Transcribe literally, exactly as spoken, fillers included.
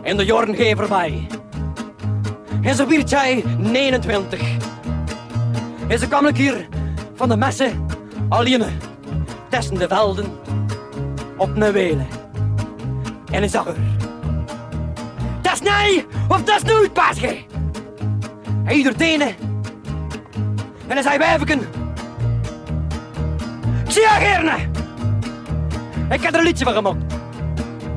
En de jaren gaan voorbij. En zo werd jij negenentwintig. En ze kwam ik hier van de messen alleen tussen de velden op een welen. En ik zag haar. Dat is nee of dat is nooit, paasje. Hij ieder tenen. En hij zei wijfeken. Ik zie haar gerne. Ik heb er een liedje van gemaakt.